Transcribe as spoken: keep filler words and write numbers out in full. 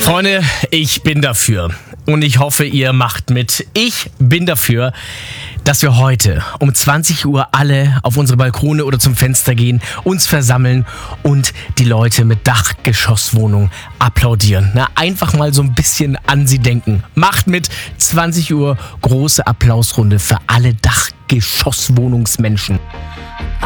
Freunde, ich bin dafür und ich hoffe, ihr macht mit. Ich bin dafür, dass wir heute um zwanzig Uhr alle auf unsere Balkone oder zum Fenster gehen, uns versammeln und die Leute mit Dachgeschosswohnung applaudieren. Na, einfach mal so ein bisschen an sie denken. Macht mit, zwanzig Uhr, große Applausrunde für alle Dachgeschosswohnungsmenschen.